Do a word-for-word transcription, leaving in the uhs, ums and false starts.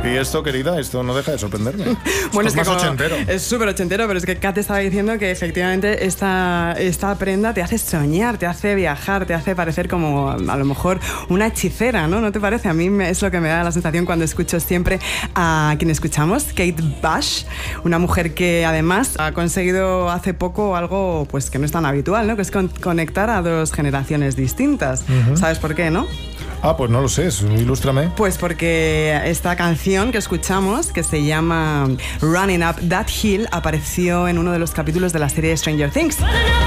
Y esto, querida, esto no deja de sorprenderme. Bueno, esto es, es que más ochentero. Es súper ochentero, pero es que Kat estaba diciendo que efectivamente esta, esta prenda te hace soñar, te hace viajar, te hace parecer como a lo mejor una hechicera, ¿no? ¿No te parece? A mí me, es lo que me da la sensación cuando escucho siempre a quien escuchamos, Kate Bush, una mujer que además ha conseguido hace poco algo pues que no es tan habitual, ¿no? Que es con, conectar a dos generaciones distintas. Uh-huh. ¿Sabes por qué, no? Ah, pues no lo sé, ilústrame. Pues porque esta canción que escuchamos, que se llama Running Up That Hill, apareció en uno de los capítulos de la serie Stranger Things.